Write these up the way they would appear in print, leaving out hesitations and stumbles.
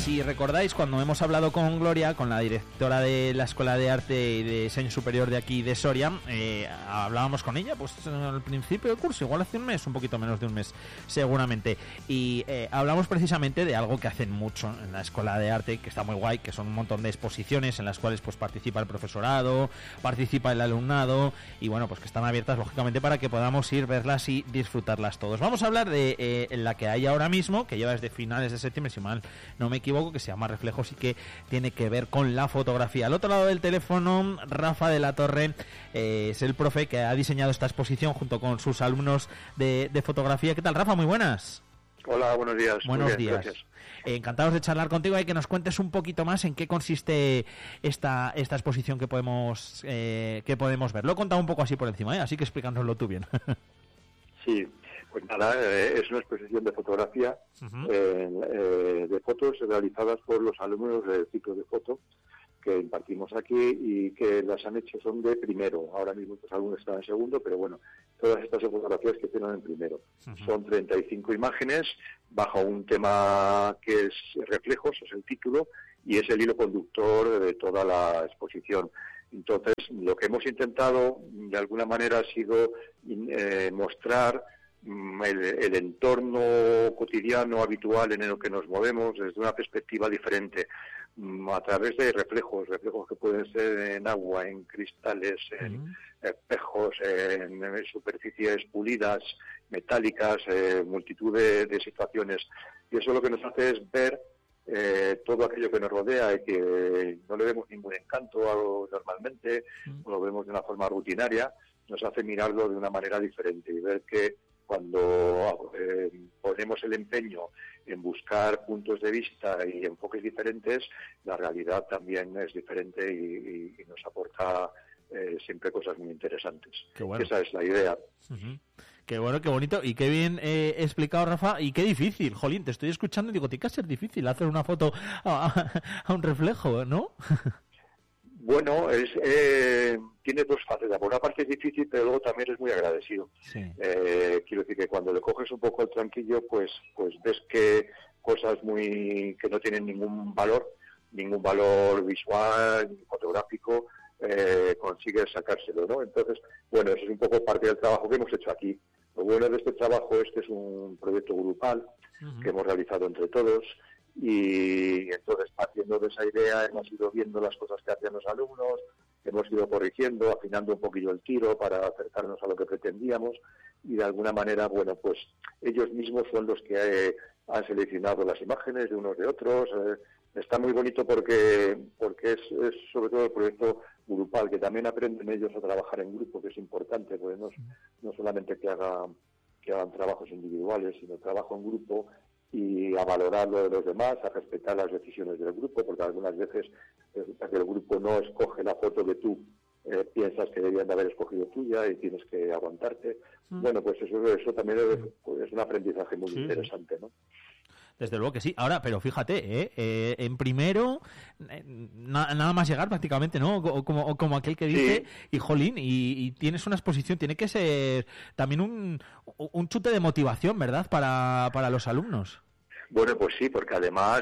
Si recordáis, cuando hemos hablado con Gloria, con la directora de la Escuela de Arte y de Diseño Superior de aquí de Soria, hablábamos con ella pues al principio del curso, igual hace un mes, un poquito menos de un mes seguramente, y hablamos precisamente de algo que hacen mucho en la Escuela de Arte, que está muy guay, que son un montón de exposiciones en las cuales pues participa el profesorado, participa el alumnado, y bueno, pues que están abiertas lógicamente para que podamos ir, verlas y disfrutarlas todos. Vamos a hablar de la que hay ahora mismo, que lleva desde finales de septiembre, si mal no me equivoco, que se llama Reflejos y que tiene que ver con la fotografía. Al otro lado del teléfono, Rafa de la Torre, es el profe que ha diseñado esta exposición junto con sus alumnos de fotografía. ¿Qué tal, Rafa? Muy buenas. Hola, buenos días. Buenos días. Gracias. Encantados de charlar contigo y que nos cuentes un poquito más en qué consiste esta exposición que podemos ver. Lo he contado un poco así por encima, así que explícanoslo tú bien. Sí, pues nada, es una exposición de fotografía, de fotos realizadas por los alumnos del ciclo de foto que impartimos aquí y que las han hecho son de primero. Ahora mismo los alumnos están en segundo, pero bueno, todas estas fotografías que hicieron en primero. Son 35 imágenes bajo un tema que es Reflejos, es el título, y es el hilo conductor de toda la exposición. Entonces, lo que hemos intentado, de alguna manera, ha sido mostrar el entorno cotidiano, habitual en el que nos movemos, desde una perspectiva diferente, a través de reflejos que pueden ser en agua, en cristales, en espejos, en superficies pulidas, metálicas, multitud de situaciones. Y eso lo que nos hace es ver todo aquello que nos rodea y que no le vemos ningún encanto normalmente, o lo vemos de una forma rutinaria, nos hace mirarlo de una manera diferente y ver que cuando ponemos el empeño en buscar puntos de vista y enfoques diferentes, la realidad también es diferente y nos aporta siempre cosas muy interesantes. Qué bueno. Esa es la idea. Qué bueno, qué bonito y qué bien explicado, Rafa, y qué difícil. Jolín, te estoy escuchando y digo, tiene que ser difícil hacer una foto a un reflejo, ¿no? Bueno, tiene dos facetas. Por una parte es difícil, pero luego también es muy agradecido. Sí. Quiero decir que cuando le coges un poco el tranquillo, pues ves que cosas que no tienen ningún valor visual, ni fotográfico, consigues sacárselo, ¿no? Entonces, bueno, eso es un poco parte del trabajo que hemos hecho aquí. Lo bueno de este trabajo, este es un proyecto grupal que hemos realizado entre todos. Y entonces, partiendo de esa idea, hemos ido viendo las cosas que hacían los alumnos, hemos ido corrigiendo, afinando un poquillo el tiro para acercarnos a lo que pretendíamos y de alguna manera, bueno, pues ellos mismos son los que han seleccionado las imágenes de unos de otros. Está muy bonito porque es sobre todo el proyecto grupal, que también aprenden ellos a trabajar en grupo, que es importante, porque no solamente que hagan trabajos individuales, sino trabajo en grupo, y a valorar lo de los demás, a respetar las decisiones del grupo, porque algunas veces resulta que el grupo no escoge la foto que tú piensas que deberían de haber escogido tuya y tienes que aguantarte. Bueno, pues eso también es un aprendizaje muy interesante, ¿no? Desde luego que sí. Ahora, pero fíjate, en primero, nada más llegar prácticamente, ¿no? Como aquel que dice, y jolín, y tienes una exposición, tiene que ser también un chute de motivación, ¿verdad?, para los alumnos. Bueno, pues sí, porque además,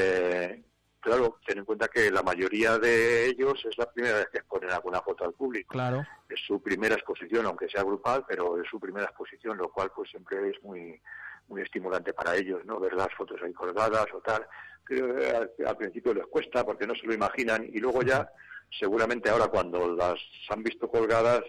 claro, ten en cuenta que la mayoría de ellos es la primera vez que exponen alguna foto al público. Claro. Es su primera exposición, aunque sea grupal, pero es su primera exposición, lo cual pues siempre es muy estimulante para ellos, ¿no? Ver las fotos ahí colgadas o tal. Al principio les cuesta porque no se lo imaginan y luego ya, seguramente ahora cuando las han visto colgadas,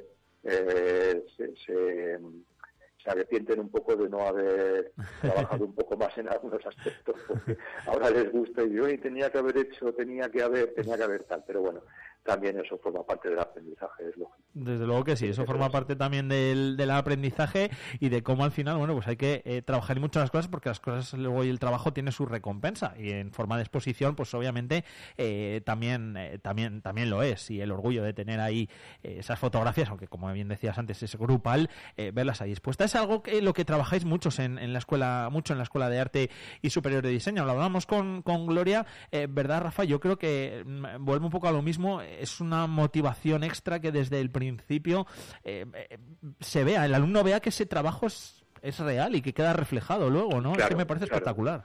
se arrepienten un poco de no haber trabajado un poco más en algunos aspectos, porque ahora les gusta y yo tenía que haber tal, pero bueno, también eso forma parte del aprendizaje, es lógico. Desde luego que sí, eso forma parte también del aprendizaje y de cómo al final, bueno, pues hay que trabajar mucho las cosas, porque las cosas luego y el trabajo tiene su recompensa, y en forma de exposición pues obviamente también lo es, y el orgullo de tener ahí esas fotografías, aunque como bien decías antes es grupal, verlas ahí expuestas. Es algo que lo que trabajáis muchos en la escuela de Arte y Superior de Diseño. Lo hablábamos con Gloria, ¿verdad, Rafa? Yo creo que vuelve un poco a lo mismo, es una motivación extra que desde el principio se vea, el alumno vea que ese trabajo es real y que queda reflejado luego, ¿no? Claro, es que me parece espectacular.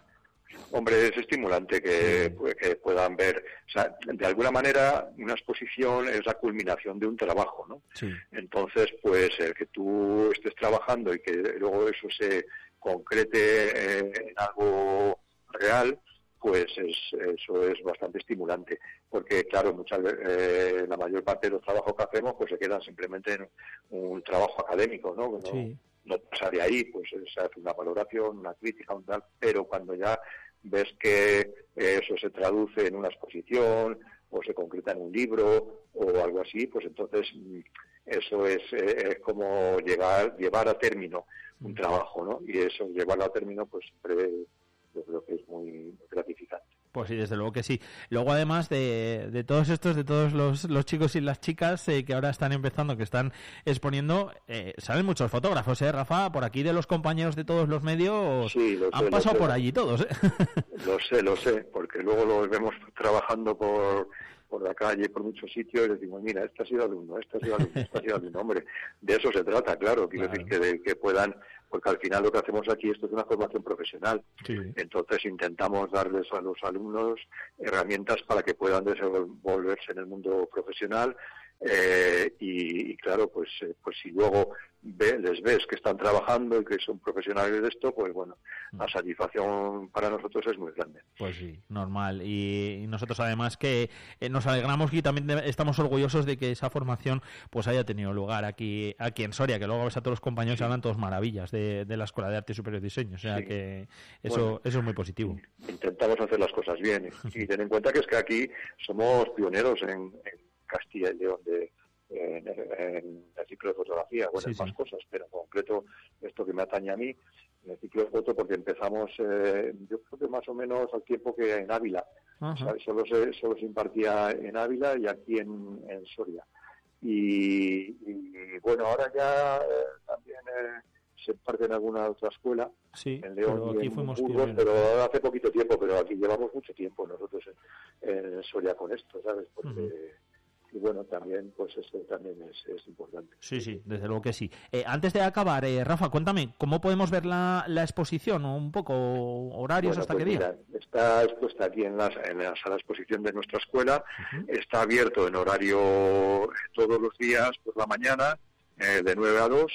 Hombre, es estimulante que puedan ver, o sea, de alguna manera una exposición es la culminación de un trabajo, ¿no? Sí. Entonces, pues el que tú estés trabajando y que luego eso se concrete en algo real, pues eso es bastante estimulante, porque claro, la mayor parte de los trabajos que hacemos pues se quedan simplemente en un trabajo académico, ¿no? Sí. No pasa de ahí, pues se hace una valoración, una crítica, un tal, pero cuando ya ves que eso se traduce en una exposición o se concreta en un libro o algo así, pues entonces eso es como llevar a término un trabajo, ¿no? Y eso, llevarlo a término, pues siempre yo creo que es muy gratificante. Pues sí, desde luego que sí. Luego, además de todos estos, de todos los chicos y las chicas que ahora están empezando, que están exponiendo, salen muchos fotógrafos, Rafa, por aquí de los compañeros de todos los medios, sí, han pasado por allí todos, Lo sé, porque luego los vemos trabajando por la calle, por muchos sitios, y decimos, mira, este ha sido alumno, hombre, de eso se trata, claro, quiero decir que puedan, porque al final lo que hacemos aquí, esto es una formación profesional, entonces intentamos darles a los alumnos herramientas para que puedan desenvolverse en el mundo profesional, y claro, pues si luego les ves que están trabajando y que son profesionales de esto, pues bueno, la satisfacción para nosotros es muy grande. Pues sí, normal. Y nosotros además que nos alegramos y también estamos orgullosos de que esa formación pues haya tenido lugar aquí en Soria, que luego ves a todos los compañeros y hablan todos maravillas de la Escuela de Arte y Superior Diseño, o sea que eso es muy positivo. Intentamos hacer las cosas bien y ten en cuenta que es que aquí somos pioneros en Castilla y León en el ciclo de fotografía, en más cosas, pero en concreto esto que me atañe a mí, en el ciclo de foto, porque empezamos, yo creo que más o menos al tiempo que en Ávila, solo se impartía en Ávila y aquí en Soria. Y bueno, ahora ya también se imparte en alguna otra escuela, en León y en Burgos, pero hace poquito tiempo, pero aquí llevamos mucho tiempo nosotros en Soria con esto, ¿sabes? Porque... Y bueno, también, pues esto también es importante. Sí, desde luego que sí. Antes de acabar, Rafa, cuéntame, ¿cómo podemos ver la exposición? Un poco, horarios, hasta qué día. Mira, está expuesta aquí en la sala de exposición de nuestra escuela. Está abierto en horario todos los días por la mañana, de 9 a 2.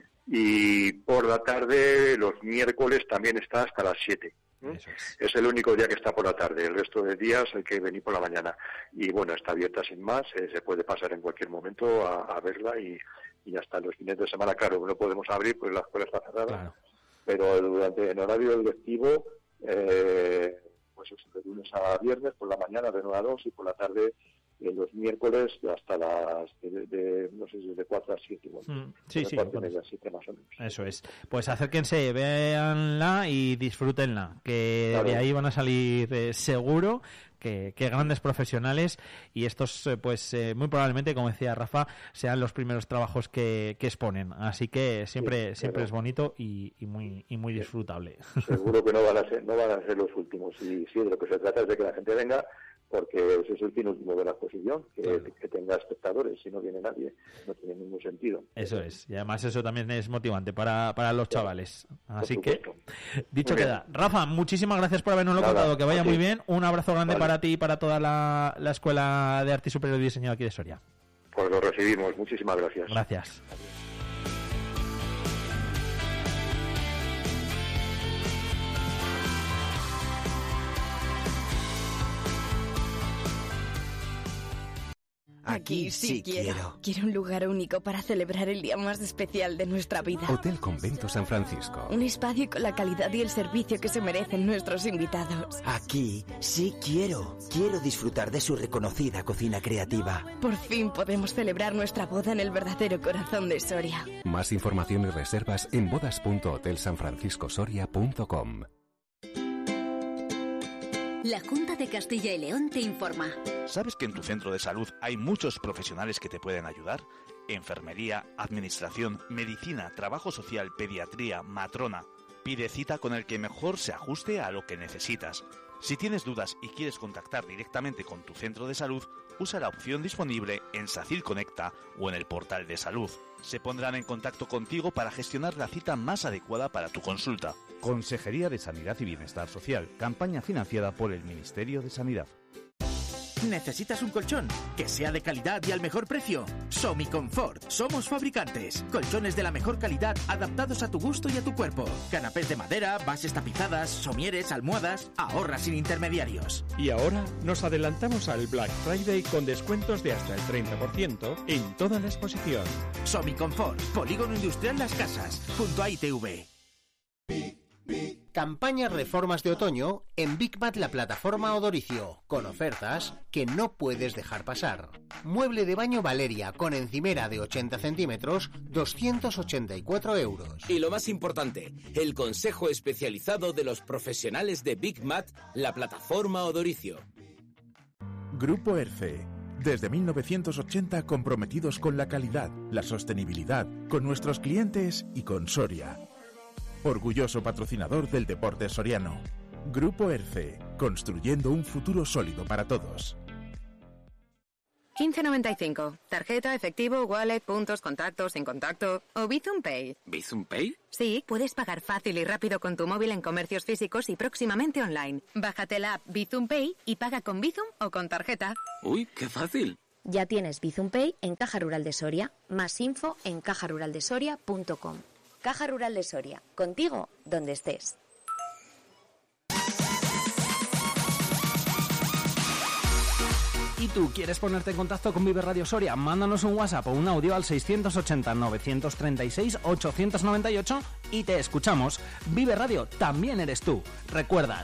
Y por la tarde, los miércoles, también está hasta las 7. Es el único día que está por la tarde, el resto de días hay que venir por la mañana. Y bueno, está abierta sin más, se puede pasar en cualquier momento a verla y hasta los fines de semana, claro, no podemos abrir, pues la escuela está cerrada, pero en horario lectivo, pues de lunes a viernes, por la mañana de 9 a 2 y por la tarde los miércoles hasta las no sé si de 4 a 7. Bueno, sí, 7 más o menos. Eso es. Pues acérquense, véanla y disfrútenla, que de ahí van a salir seguro que grandes profesionales, y estos pues muy probablemente, como decía Rafa, sean los primeros trabajos que exponen, así que siempre es bonito y muy disfrutable. Seguro que no van a ser los últimos, y sí, de lo que se trata es de que la gente venga, porque ese es el fin último de la exposición, que tenga espectadores. Si no viene nadie, no tiene ningún sentido. Eso es, y además eso también es motivante para los chavales. Así que, dicho queda. Rafa, muchísimas gracias por habernoslo contado, que vaya muy bien. Un abrazo grande para ti y para toda la Escuela de Arte y Superior de Diseño aquí de Soria. Pues lo recibimos, muchísimas gracias. Gracias. Aquí sí quiero. Quiero un lugar único para celebrar el día más especial de nuestra vida. Hotel Convento San Francisco. Un espacio con la calidad y el servicio que se merecen nuestros invitados. Aquí sí quiero. Quiero disfrutar de su reconocida cocina creativa. Por fin podemos celebrar nuestra boda en el verdadero corazón de Soria. Más información y reservas en bodas.hotelsanfranciscosoria.com. La Junta de Castilla y León te informa. ¿Sabes que en tu centro de salud hay muchos profesionales que te pueden ayudar? Enfermería, administración, medicina, trabajo social, pediatría, matrona. Pide cita con el que mejor se ajuste a lo que necesitas. Si tienes dudas y quieres contactar directamente con tu centro de salud, usa la opción disponible en SACIL Conecta o en el portal de salud. Se pondrán en contacto contigo para gestionar la cita más adecuada para tu consulta. Consejería de Sanidad y Bienestar Social. Campaña financiada por el Ministerio de Sanidad. ¿Necesitas un colchón? Que sea de calidad y al mejor precio. Somiconfort. Somos fabricantes. Colchones de la mejor calidad adaptados a tu gusto y a tu cuerpo. Canapés de madera, bases tapizadas, somieres, almohadas. Ahorra sin intermediarios. Y ahora nos adelantamos al Black Friday con descuentos de hasta el 30% en toda la exposición. Somiconfort. Polígono Industrial Las Casas. Junto a ITV. Campaña Reformas de Otoño en BigMat, la plataforma Odoricio, con ofertas que no puedes dejar pasar. Mueble de baño Valeria con encimera de 80 centímetros, 284 euros. Y lo más importante, el consejo especializado de los profesionales de BigMat, la plataforma Odoricio. Grupo ERCE. Desde 1980 comprometidos con la calidad, la sostenibilidad, con nuestros clientes y con Soria. Orgulloso patrocinador del deporte soriano. Grupo ERCE, construyendo un futuro sólido para todos. 15.95. Tarjeta, efectivo, wallet, puntos, contactos, sin contacto o Bizum Pay. ¿Bizum Pay? Sí, puedes pagar fácil y rápido con tu móvil en comercios físicos y próximamente online. Bájate la app Bizum Pay y paga con Bizum o con tarjeta. ¡Uy, qué fácil! Ya tienes Bizum Pay en Caja Rural de Soria. Más info en cajaruraldesoria.com. Caja Rural de Soria, contigo donde estés. ¿Y tú quieres ponerte en contacto con Vive Radio Soria? Mándanos un WhatsApp o un audio al 680-936-898 y te escuchamos. Vive Radio también eres tú. Recuerda,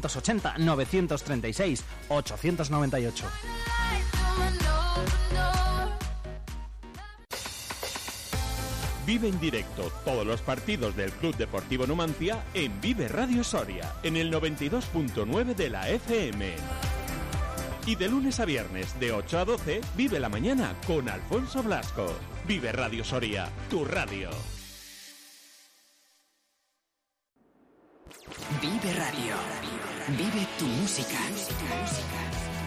680-936-898. Vive en directo todos los partidos del Club Deportivo Numancia en Vive Radio Soria, en el 92.9 de la FM. Y de lunes a viernes, de 8 a 12, vive la mañana con Alfonso Blasco. Vive Radio Soria, tu radio. Vive Radio. Vive tu música.